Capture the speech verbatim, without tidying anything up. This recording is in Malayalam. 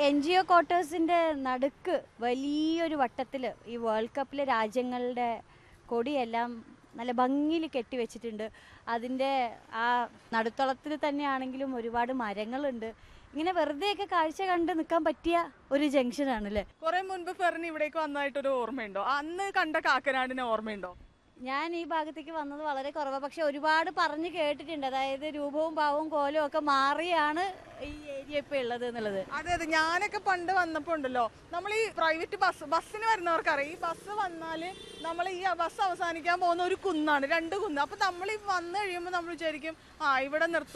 എൻ ജി ഒ ക്വാർട്ടേഴ്സിൻ്റെ നടുക്ക് വലിയൊരു വട്ടത്തിൽ ഈ വേൾഡ് കപ്പിലെ രാജ്യങ്ങളുടെ കൊടിയെല്ലാം നല്ല ഭംഗിയിൽ കെട്ടിവെച്ചിട്ടുണ്ട്. അതിൻ്റെ ആ നടുത്തളത്തിൽ തന്നെയാണെങ്കിലും ഒരുപാട് മരങ്ങളുണ്ട്. ഇങ്ങനെ വെറുതെയൊക്കെ കാഴ്ച കണ്ട് നിൽക്കാൻ പറ്റിയ ഒരു ജംഗ്ഷനാണല്ലേ. കുറെ മുൻപ് ഫെറിന് ഇവിടേക്ക് വന്നതായിട്ടൊരു ഓർമ്മയുണ്ടോ? അന്ന് കണ്ട കാക്കനാടിനെ ഓർമ്മയുണ്ടോ? ഞാൻ ഈ ഭാഗത്തേക്ക് വന്നത് വളരെ കുറവാണ്, പക്ഷെ ഒരുപാട് പറഞ്ഞ് കേട്ടിട്ടുണ്ട്. അതായത് രൂപവും ഭാവവും കോലവും ഒക്കെ മാറിയാണ് ഈ ഏരിയ ഇപ്പോൾ ഉള്ളത് എന്നുള്ളത്. അതെ അതെ, ഞാനൊക്കെ പണ്ട് വന്നപ്പോൾ ഉണ്ടല്ലോ, നമ്മൾ ഈ പ്രൈവറ്റ് ബസ് ബസ്സിന് വരുന്നവർക്കറിയാം, ഈ ബസ് വന്നാൽ നമ്മൾ ഈ ബസ് അവസാനിക്കാൻ പോകുന്ന ഒരു കുന്നാണ്, രണ്ട് കുന്ന്. അപ്പം നമ്മൾ ഈ വന്നു കഴിയുമ്പോൾ നമ്മൾ വിചാരിക്കും ആ ഇവിടെ നിർത്തും.